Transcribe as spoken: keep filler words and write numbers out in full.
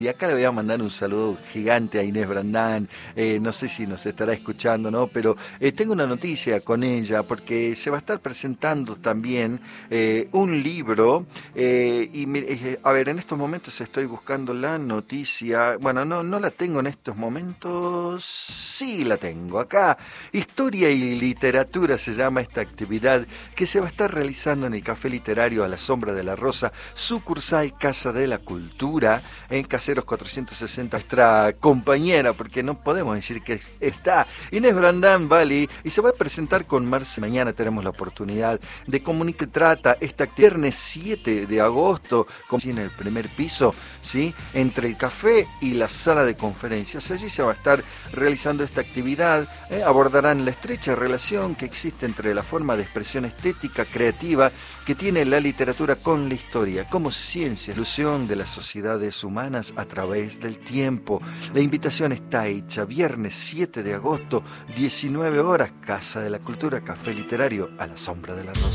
Y acá le voy a mandar un saludo gigante a Inés Brandán, eh, no sé si nos estará escuchando, ¿no? Pero eh, tengo una noticia con ella porque se va a estar presentando también eh, un libro eh, y mi- eh, a ver, en estos momentos estoy buscando la noticia, bueno, no, no la tengo en estos momentos, sí la tengo acá. Historia y literatura se llama esta actividad que se va a estar realizando en el Café Literario a la Sombra de la Rosa, sucursal Casa de la Cultura, en Caseros cuatrocientos sesenta, nuestra compañera, porque no podemos decir que está, Inés Brandán, Bali, y se va a presentar con Marce. Mañana tenemos la oportunidad de comunicar. Trata esta viernes siete de agosto, como en el primer piso, ¿sí? Entre el café y la sala de conferencias. Allí se va a estar realizando esta actividad. ¿eh? Abordarán la estrecha relación que existe entre la forma de expresión estética, creativa, que tiene la literatura con la historia, como ciencia, ilusión de las sociedades humanas a través del tiempo. La invitación está hecha viernes siete de agosto, diecinueve horas, Casa de la Cultura, Café Literario, a la Sombra de la Rosa.